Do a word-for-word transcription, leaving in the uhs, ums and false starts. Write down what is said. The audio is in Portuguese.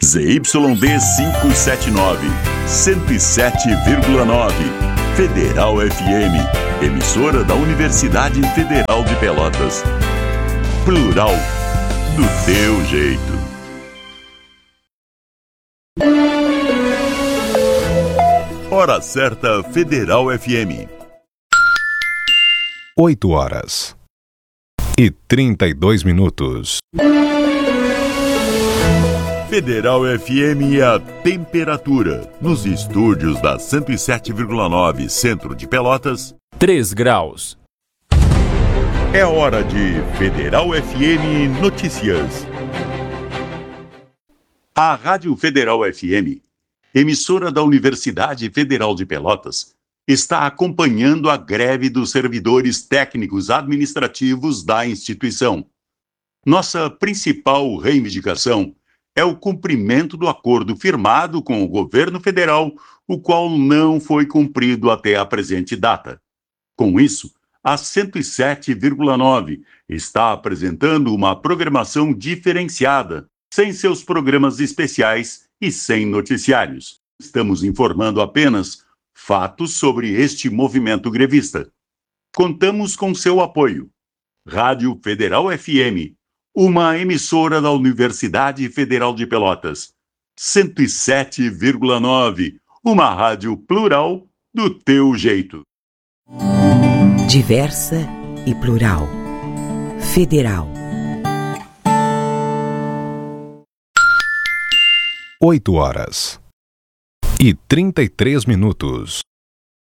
Z Y D quinhentos e setenta e nove, cento e sete vírgula nove, Federal F M, emissora da Universidade Federal de Pelotas. Plural, do teu jeito. Hora certa, Federal F M. oito horas e trinta e dois minutos. Federal F M e a temperatura. Nos estúdios da cento e sete vírgula nove, centro de Pelotas, três graus. É hora de Federal F M Notícias. A Rádio Federal F M, emissora da Universidade Federal de Pelotas, está acompanhando a greve dos servidores técnicos administrativos da instituição. Nossa principal reivindicação é o cumprimento do acordo firmado com o governo federal, o qual não foi cumprido até a presente data. Com isso, a cento e sete vírgula nove está apresentando uma programação diferenciada, sem seus programas especiais e sem noticiários. Estamos informando apenas fatos sobre este movimento grevista. Contamos com seu apoio. Rádio Federal F M, uma emissora da Universidade Federal de Pelotas. cento e sete vírgula nove, uma rádio plural do teu jeito. Diversa e plural. Federal. oito horas e trinta e três minutos.